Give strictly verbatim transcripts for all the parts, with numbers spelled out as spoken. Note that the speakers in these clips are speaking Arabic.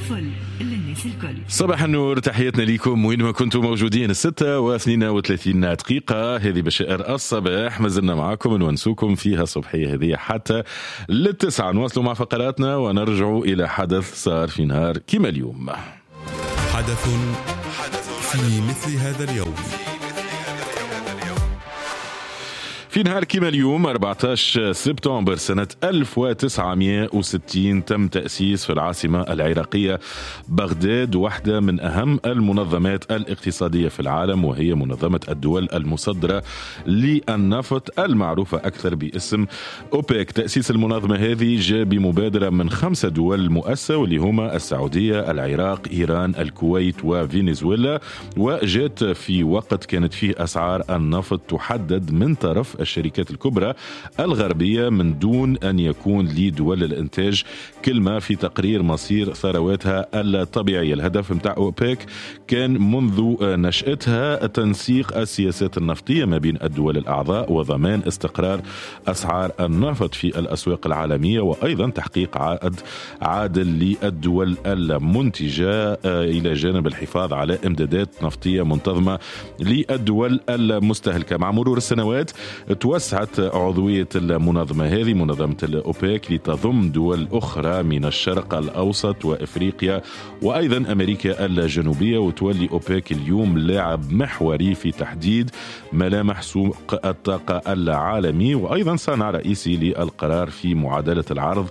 الفل للناس الكل. صباح النور، تحياتنا لكم وين ما كنتم موجودين. الستة واثنين وثلاثين دقيقة هذه بشائر الصباح، ما زلنا معكم نونسوكم فيها الصبحية هذه حتى للتسعة. نواصلوا مع فقراتنا ونرجع إلى حدث صار في نهار كما اليوم. حدث في مثل هذا اليوم. في نهار كما اليوم أربعة عشر سبتمبر سنة ألف وتسعمائة وستين تم تأسيس في العاصمة العراقية بغداد واحدة من أهم المنظمات الاقتصادية في العالم، وهي منظمة الدول المصدرة للنفط المعروفة أكثر باسم أوبك. تأسيس المنظمة هذه جاء بمبادرة من خمسة دول مؤسسة واللي هما السعودية، العراق، إيران، الكويت وفنزويلا، وجاءت في وقت كانت فيه أسعار النفط تحدد من طرف الشركات الكبرى الغربية من دون أن يكون لدول الإنتاج كلمة في تقرير مصير ثرواتها الطبيعية. الهدف متاع أوبك كان منذ نشأتها تنسيق السياسات النفطية ما بين الدول الأعضاء وضمان استقرار أسعار النفط في الأسواق العالمية، وأيضا تحقيق عائد عادل للدول المنتجة إلى جانب الحفاظ على إمدادات نفطية منتظمة للدول المستهلكة. مع مرور السنوات توسعت عضوية المنظمة هذه منظمة الأوبك لتضم دول أخرى من الشرق الأوسط وإفريقيا وأيضا أمريكا الجنوبية، وتولي أوبك اليوم لاعب محوري في تحديد ملامح سوق الطاقة العالمي، وأيضا صانع رئيسي للقرار في معادلة العرض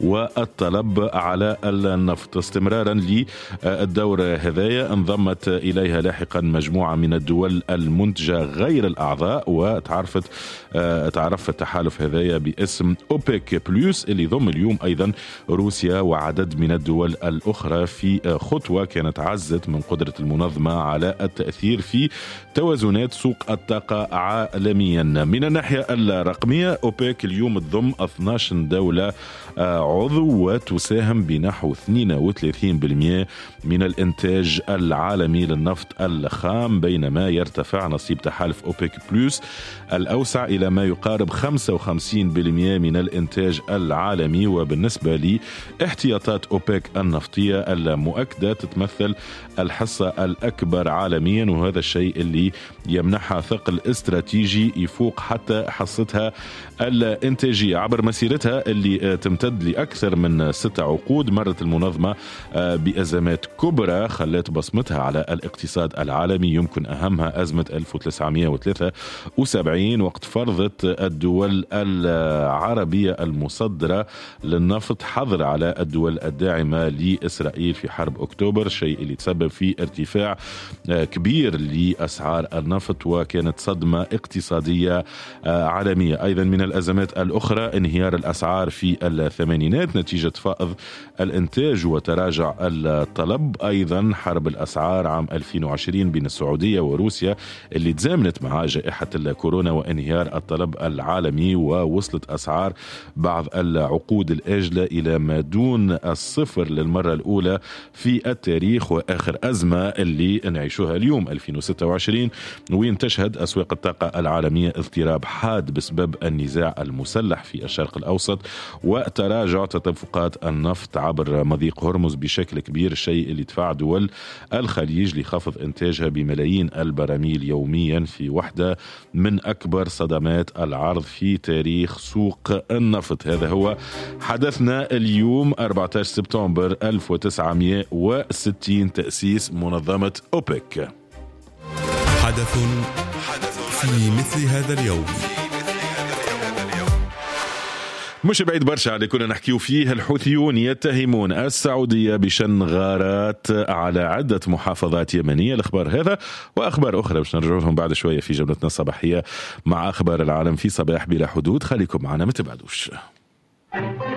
والطلب على النفط. استمرارا للدور هذايا انضمت إليها لاحقا مجموعة من الدول المنتجة غير الأعضاء، وتعرفت تعرف التحالف هذايا باسم أوبك بلوس اللي ضم اليوم أيضا روسيا وعدد من الدول الأخرى في خطوة كانت عزت من قدرة المنظمة على التأثير في توازنات سوق الطاقة عالميا. من الناحية الرقمية أوبك اليوم تضم اثنتي عشرة دولة عضو وتساهم بنحو اثنين وثلاثين بالمئة من الإنتاج العالمي للنفط الخام، بينما يرتفع نصيب تحالف أوبك بلوس الأوسع إلى ما يقارب خمسة وخمسين بالمئة من الإنتاج العالمي. وبالنسبة لاحتياطات أوبك النفطية المؤكدة تتمثل الحصة الأكبر عالميا، وهذا الشيء اللي يمنحها ثقل استراتيجي يفوق حتى حصتها الإنتاجية. عبر مسيرتها اللي تمتد لأكثر من ستة عقود مرت المنظمة بأزمات كبرى خلت بصمتها على الاقتصاد العالمي، يمكن أهمها أزمة ألف وتسعمائة وثلاثة وسبعين وقت فرضت الدول العربية المصدرة للنفط حظر على الدول الداعمة لإسرائيل في حرب أكتوبر، شيء اللي تسبب في ارتفاع كبير لأسعار النفط وكانت صدمة اقتصادية عالمية. أيضا من الأزمات الأخرى انهيار الأسعار في الثمانينات نتيجة فائض الإنتاج وتراجع الطلب، أيضا حرب الأسعار عام ألفين وعشرين بين السعودية وروسيا اللي تزامنت مع جائحة الكورونا وانهيار الطلب العالمي، ووصلت أسعار بعض العقود الآجلة إلى ما دون الصفر للمرة الأولى في التاريخ. وآخر أزمة اللي نعيشها اليوم ألفين وستة وعشرين وين تشهد أسواق الطاقة العالمية اضطراب حاد بسبب النزاع المسلح في الشرق الأوسط وتراجع تدفقات النفط عبر مضيق هرمز بشكل كبير، الشيء اللي دفع دول الخليج لخفض إنتاجها بملايين البراميل يوميا في واحدة من أكبر صدمات العرض في تاريخ سوق النفط. هذا هو حدثنا اليوم أربعة عشر سبتمبر ألف وتسعمائة وستين تأسيس منظمة أوبك. حدث في مثل هذا اليوم. مش بعيد برشا على كنا نحكيو فيه. الحوثيون يتهمون السعودية بشن غارات على عدة محافظات يمنية. الأخبار هذا وأخبار أخرى باش نرجع لهم بعد شوية في جولتنا الصباحية مع أخبار العالم في صباح بلا حدود. خليكم معنا ما تبعدوش.